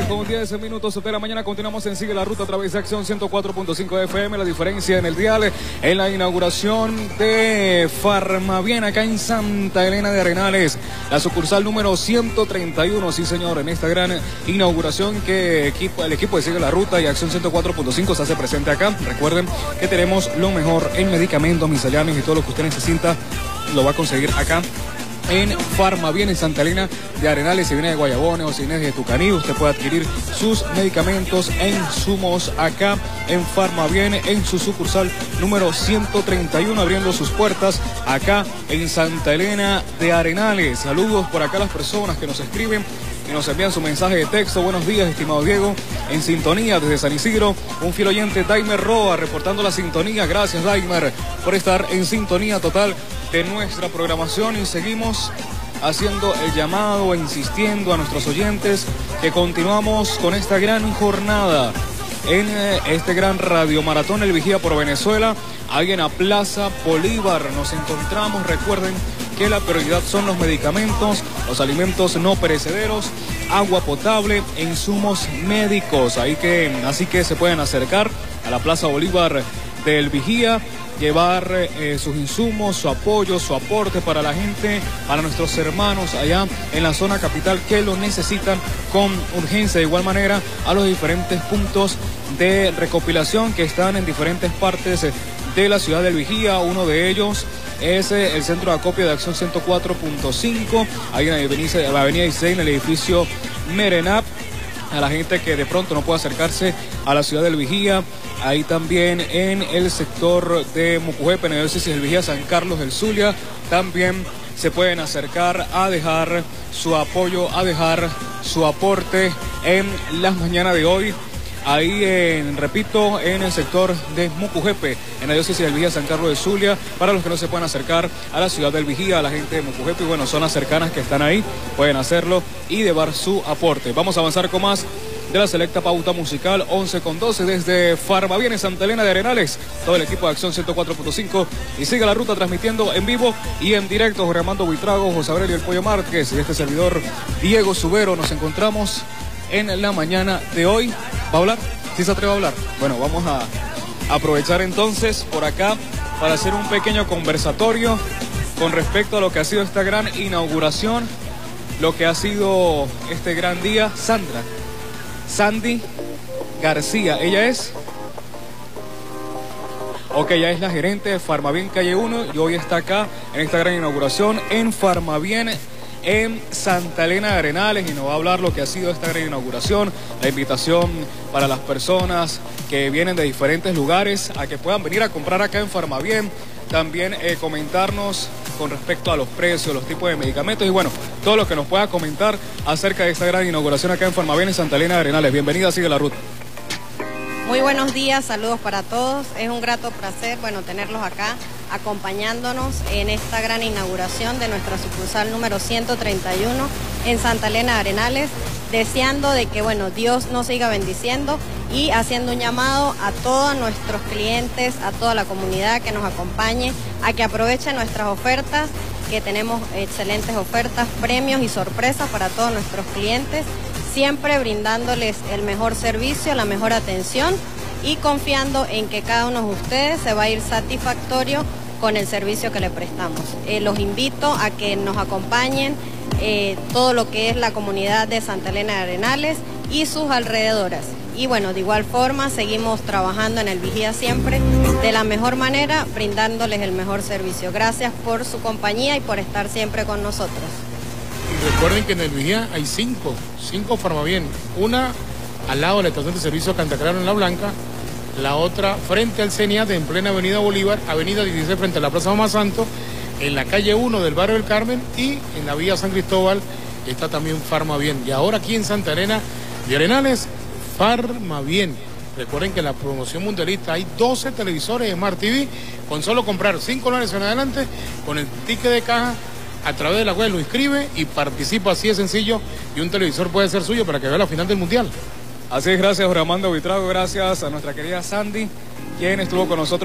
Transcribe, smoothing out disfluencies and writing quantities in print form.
con 10 minutos de la mañana. Continuamos en Sigue la Ruta a través de Acción 104.5 FM. La diferencia en el dial en la inauguración de Farmavien acá en Santa Elena de Arenales. La sucursal número 131, sí señor, en esta gran inauguración que el equipo de Sigue la Ruta y Acción 104.5 se hace presente acá. Recuerden que tenemos lo mejor en medicamentos, misceláneos y todo lo que usted necesita lo va a conseguir acá en Farmavien en Santa Elena de Arenales. Si viene de Guayabones o si viene de Tucaní, usted puede adquirir sus medicamentos e insumos acá en Farmavien en su sucursal número 131, abriendo sus puertas acá en Santa Elena de Arenales. Saludos por acá a las personas que nos escriben y nos envían su mensaje de texto. Buenos días, estimado Diego, en sintonía desde San Isidro, un fiel oyente, Daimer Roa, reportando la sintonía. Gracias, Daimer, por estar en sintonía total de nuestra programación, y seguimos haciendo el llamado, insistiendo a nuestros oyentes que continuamos con esta gran jornada en este gran radiomaratón El Vigía por Venezuela, ahí en la Plaza Bolívar. Nos encontramos, recuerden que la prioridad son los medicamentos, los alimentos no perecederos, agua potable, insumos médicos, así que se pueden acercar a la Plaza Bolívar del Vigía, llevar sus insumos, su apoyo, su aporte para la gente, para nuestros hermanos allá en la zona capital que lo necesitan con urgencia. De igual manera a los diferentes puntos de recopilación que están en diferentes partes de la ciudad del Vigía. Uno de ellos es el centro de acopio de Acción 104.5, ahí en la avenida 16, en el edificio Merenap. A la gente que de pronto no puede acercarse a la ciudad del Vigía, ahí también en el sector de Mucujepe, en la diócesis del Vigía, San Carlos del Zulia, también se pueden acercar a dejar su apoyo, a dejar su aporte en las mañanas de hoy. Ahí, repito, en el sector de Mucujepe, en la diócesis del Vigía, San Carlos de Zulia, para los que no se puedan acercar a la ciudad del Vigía, a la gente de Mucujepe y bueno, zonas cercanas que están ahí, pueden hacerlo y llevar su aporte. Vamos a avanzar con más de la selecta pauta musical, 11:12 desde Farmavien en Santa Elena de Arenales. Todo el equipo de Acción 104.5 y Sigue la Ruta transmitiendo en vivo y en directo. Jorge Armando Buitrago, José Aurelio El Pollo Márquez y este servidor Diego Subero. Nos encontramos en la mañana de hoy. ¿Va a hablar? ¿Sí se atreve a hablar? Bueno, vamos a aprovechar entonces por acá para hacer un pequeño conversatorio con respecto a lo que ha sido esta gran inauguración, lo que ha sido este gran día. Sandy García, ella es la gerente de Farmavien Calle 1 y hoy está acá en esta gran inauguración en Farmavien en Santa Elena de Arenales y nos va a hablar lo que ha sido esta gran inauguración, la invitación para las personas que vienen de diferentes lugares a que puedan venir a comprar acá en Farmavien, también comentarnos con respecto a los precios, los tipos de medicamentos y bueno, todo lo que nos pueda comentar acerca de esta gran inauguración acá en Farmavien en Santa Elena de Arenales. Bienvenida, Sigue la Ruta. Muy buenos días, saludos para todos. Es un grato placer, tenerlos acá acompañándonos en esta gran inauguración de nuestra sucursal número 131 en Santa Elena de Arenales, deseando de que, Dios nos siga bendiciendo y haciendo un llamado a todos nuestros clientes, a toda la comunidad que nos acompañe, a que aprovechen nuestras ofertas, que tenemos excelentes ofertas, premios y sorpresas para todos nuestros clientes, siempre brindándoles el mejor servicio, la mejor atención y confiando en que cada uno de ustedes se va a ir satisfactorio con el servicio que le prestamos. Los invito a que nos acompañen todo lo que es la comunidad de Santa Elena de Arenales y sus alrededores. Y de igual forma seguimos trabajando en el Vigía siempre de la mejor manera, brindándoles el mejor servicio. Gracias por su compañía y por estar siempre con nosotros. Y recuerden que en el Vigía hay cinco Farmavien, una al lado de la estación de servicio Cantaclaro en La Blanca, la otra frente al CENIAT en plena avenida Bolívar, avenida 16 frente a la Plaza Mamá Santo, en la calle 1 del barrio del Carmen y en la vía San Cristóbal está también Farmavien. Y ahora aquí en Santa Elena de Arenales, Farmavien. Recuerden que en la promoción mundialista hay 12 televisores de Smart TV, con solo comprar $5 en adelante, con el ticket de caja, a través de la web lo inscribe y participa, así de sencillo, y un televisor puede ser suyo para que vea la final del Mundial. Así es, gracias Jorge Armando Buitrago, gracias a nuestra querida Sandy, quien estuvo con nosotros.